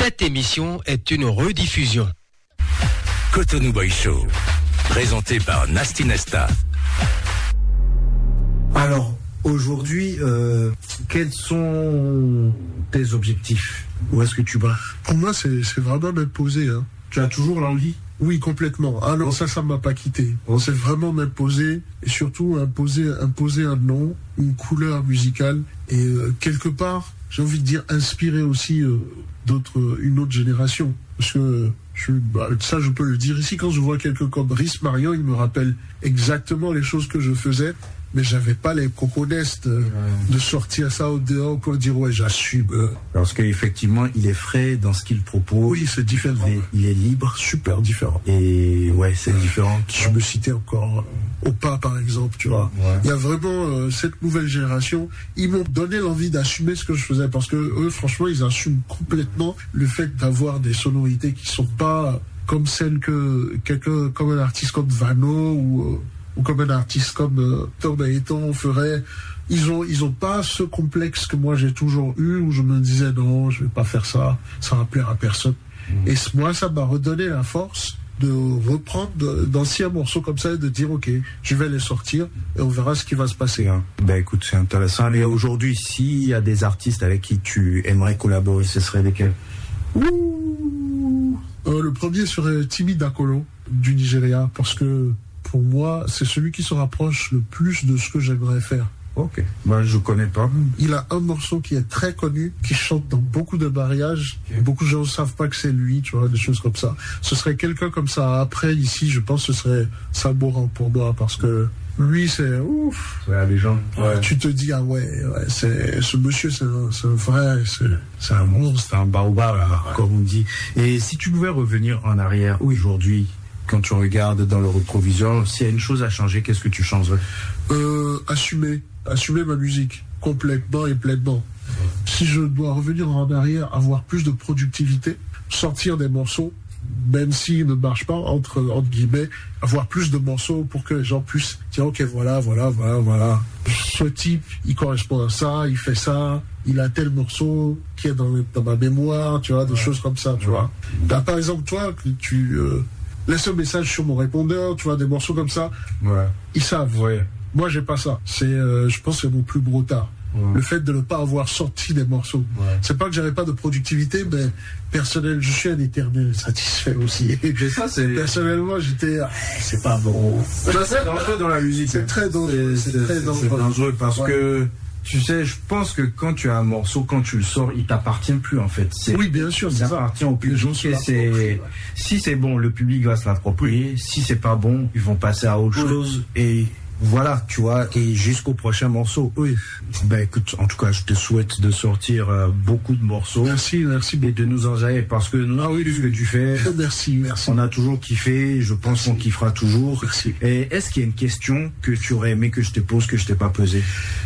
Cette émission est une rediffusion. Cotonou Boy Show, présenté par Nasty Nesta. Alors, aujourd'hui, quels sont tes objectifs? Où est-ce que tu vas? Pour moi, c'est vraiment m'imposer. Hein. Tu as toujours l'envie? Oui, complètement. Ah non, ça m'a pas quitté. C'est vraiment m'imposer et surtout imposer un nom, une couleur musicale et quelque part, j'ai envie de dire inspirer aussi une autre génération. Parce que ça, je peux le dire ici, quand je vois quelqu'un comme Rhys Marion, il me rappelle exactement les choses que je faisais. Mais j'avais pas les coconestes de sortir ça au dehors pour dire ouais j'assume. Parce qu'effectivement il est frais dans ce qu'il propose. Oui, c'est différent. Il est libre, super différent. Et ouais, c'est différent. Je me citais encore Opa par exemple, tu vois. Ouais. Il y a vraiment cette nouvelle génération. Ils m'ont donné l'envie d'assumer ce que je faisais parce que eux, franchement, ils assument complètement le fait d'avoir des sonorités qui sont pas comme celles que quelqu'un comme un artiste comme Vano ou comme un artiste comme Tom Baeton ferait. Ils ont pas ce complexe que moi j'ai toujours eu où je me disais non, je vais pas faire ça va plaire à personne. Et moi, ça m'a redonné la force de reprendre d'anciens morceaux comme ça et de dire ok, je vais les sortir et on verra ce qui va se passer. Ben écoute, c'est intéressant. Et aujourd'hui, s'il y a des artistes avec qui tu aimerais collaborer, ce serait lesquels? Le premier serait Timi Dakolo du Nigeria parce que pour moi, c'est celui qui se rapproche le plus de ce que j'aimerais faire. Ok. Moi, je connais pas. Il a un morceau qui est très connu, qui chante dans beaucoup de mariages. Okay. Beaucoup de gens ne savent pas que c'est lui, tu vois, des choses comme ça. Ce serait quelqu'un comme ça. Après, ici, je pense que ce serait Saboran pour moi, parce que lui, c'est ouf. Ouais, les gens. Ouais. Tu te dis, ah ouais, ce monsieur, c'est un vrai, c'est un monstre. C'est un baobab, comme on dit. Et si tu pouvais revenir en arrière, aujourd'hui, quand tu regardes dans le rétroviseur, s'il y a une chose à changer, qu'est-ce que tu changerais? Assumer ma musique complètement et pleinement. Si je dois revenir en arrière, avoir plus de productivité, sortir des morceaux, même s'ils ne marchent pas, entre guillemets, avoir plus de morceaux pour que les gens puissent dire ok, voilà. Ce type, il correspond à ça, il fait ça, il a tel morceau qui est dans ma mémoire, tu vois, des choses comme ça, tu vois. Bah, par exemple, toi, tu laisse un message sur mon répondeur, tu vois, des morceaux comme ça. Ouais. Ils savent. Ouais. Moi, j'ai pas ça. Je pense que c'est mon plus gros tard. Ouais. Le fait de ne pas avoir sorti des morceaux. Ouais. C'est pas que j'avais pas de productivité, mais personnel, je suis un éternel satisfait aussi. Mais ça, personnellement, c'est pas bon. Ça, c'est dangereux dans la musique. C'est très dangereux. C'est dangereux parce que, tu sais, je pense que quand tu as un morceau, quand tu le sors, il t'appartient plus en fait. Oui, bien sûr, ça appartient au public. Si c'est bon, le public va se l'approprier. Si c'est pas bon, ils vont passer à autre chose. Et voilà, tu vois, et jusqu'au prochain morceau. Oui. Ben écoute, en tout cas, je te souhaite de sortir beaucoup de morceaux. Merci. Et de nous enjailler parce que ce que tu fais. Merci. On a toujours kiffé, je pense qu'on kiffera toujours. Merci. Et est-ce qu'il y a une question que tu aurais aimé que je te pose, que je t'ai pas posée?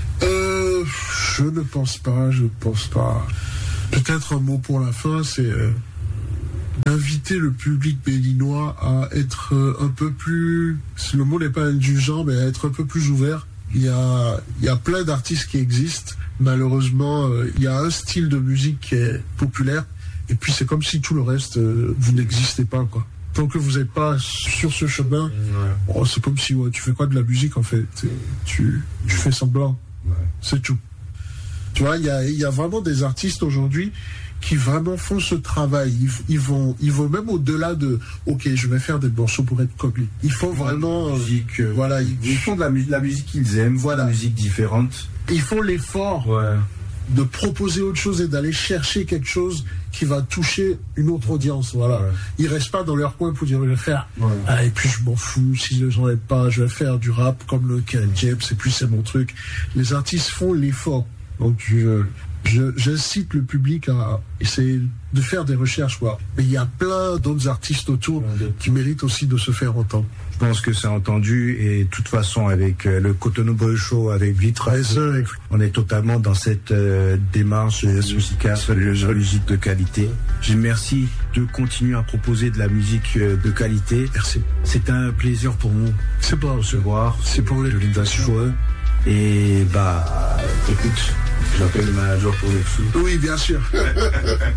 Je ne pense pas. Peut-être un mot pour la fin, c'est d'inviter le public béninois à être un peu plus, si le mot n'est pas indulgent, mais à être un peu plus ouvert. Il y a plein d'artistes qui existent. Malheureusement, il y a un style de musique qui est populaire. Et puis c'est comme si tout le reste, vous n'existez pas, quoi. Tant que vous n'êtes pas sur ce chemin, c'est comme si tu fais quoi de la musique en fait. Tu fais semblant. Ouais. C'est tout. Tu vois, il y a vraiment des artistes aujourd'hui qui vraiment font ce travail. Ils vont même au-delà de ok, je vais faire des morceaux pour être comme lui. Ils font vraiment musique. Ils font de la musique qu'ils aiment, voilà, musique différente. Ils font l'effort de proposer autre chose et d'aller chercher quelque chose qui va toucher une autre audience. Voilà. Ouais. Ils restent pas dans leur coin pour dire je vais faire. Et puis je m'en fous si les gens n'aiment pas. Je vais faire du rap comme le Ken James. Et puis c'est mon truc. Les artistes font l'effort. Donc j'incite le public à essayer de faire des recherches, quoi. Mais il y a plein d'autres artistes autour qui méritent aussi de se faire entendre. Je pense que c'est entendu et de toute façon avec le Cotonou Boy Show, avec Vitre, on est totalement dans cette démarche musicale, musique de qualité. Merci de continuer à proposer de la musique de qualité. Merci. C'est un plaisir pour nous. C'est pour recevoir. C'est pour les choix. Et écoute, j'appelle le manager pour le sous. Oui, bien sûr.